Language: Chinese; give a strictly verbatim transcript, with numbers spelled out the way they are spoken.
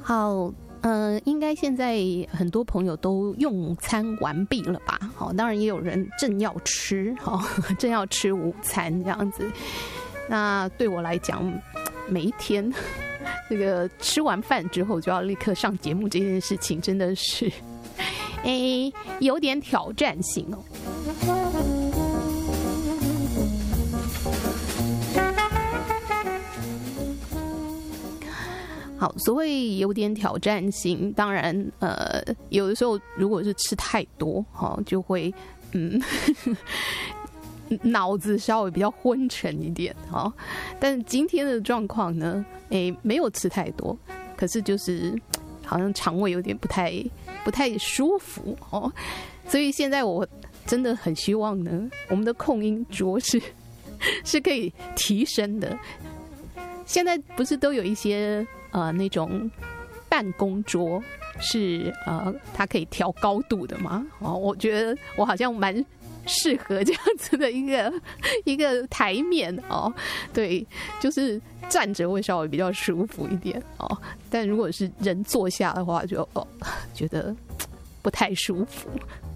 好，呃，应该现在很多朋友都用餐完毕了吧？好，当然也有人正要吃，好，正要吃午餐这样子。那对我来讲，每一天这个吃完饭之后就要立刻上节目这件事情，真的是，哎，有点挑战性哦。好，所谓有点挑战性，当然，呃，有的时候如果是吃太多，哈，就会，嗯，脑子稍微比较昏沉一点，哈。但今天的状况呢，诶，没有吃太多，可是就是好像肠胃有点不太不太舒服哦，所以现在我真的很希望呢，我们的控音桌是是可以提升的。现在不是都有一些呃那种办公桌是呃它可以调高度的吗？哦，我觉得我好像蛮适合这样子的一个一个台面哦，对，就是站着会稍微比较舒服一点哦，但如果是人坐下的话就，哦觉得不太舒服。